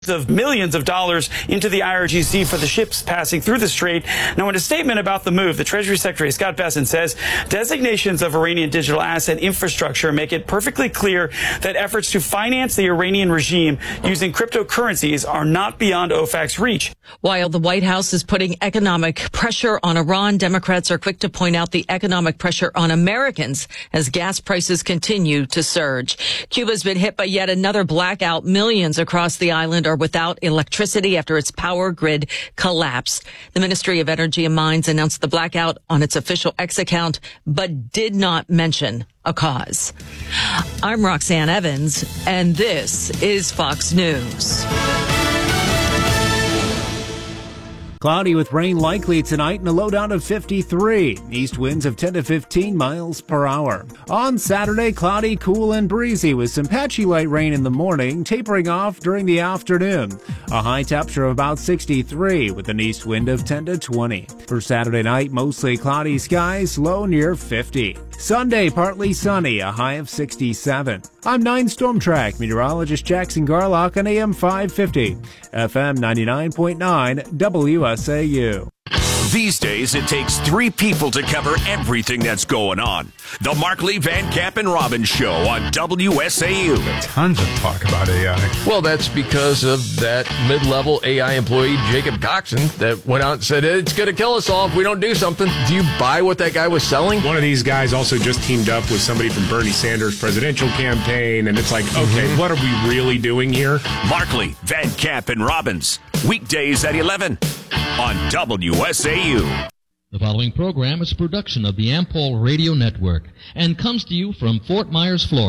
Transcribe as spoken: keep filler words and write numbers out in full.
of millions of dollars into the I R G C for the ships passing through the strait. Now, in a statement about the move, the Treasury Secretary Scott Bessent says designations of Iranian digital asset infrastructure make it perfectly clear that efforts to finance the Iranian regime using cryptocurrencies are not beyond O FAC's reach. While the White House is putting economic pressure on Iran, Democrats are quick to point out the economic pressure on Americans as gas prices continue to surge. Cuba's been hit by yet another blackout. Millions across the island are without electricity after its power grid collapsed. The Ministry of Energy and Mines announced the blackout on its official X account, but did not mention a cause. I'm Roxanne Evans, and this is Fox News. Cloudy with rain likely tonight and a low down of fifty-three. East winds of ten to fifteen miles per hour. On Saturday, cloudy, cool, and breezy with some patchy light rain in the morning, tapering off during the afternoon. A high temperature of about sixty-three with an east wind of ten to twenty. For Saturday night, mostly cloudy skies, low near fifty. Sunday, partly sunny, a high of sixty-seven. I'm nine Storm Track meteorologist Jackson Garlock on A M five fifty, F M ninety-nine point nine, W S A U. These days, it takes three people to cover everything that's going on. The Markley, Van Camp, and Robbins Show on W S A U. Tons of talk about A I. Well, that's because of that mid-level A I employee, Jacob Coxon, that went out and said, it's going to kill us all if we don't do something. Do you buy what that guy was selling? One of these guys also just teamed up with somebody from Bernie Sanders' presidential campaign, and it's like, okay, mm-hmm. what are we really doing here? Markley, Van Camp, and Robbins. Weekdays at eleven on W S A U. The following program is a production of the Ampol Radio Network and comes to you from Fort Myers, Florida.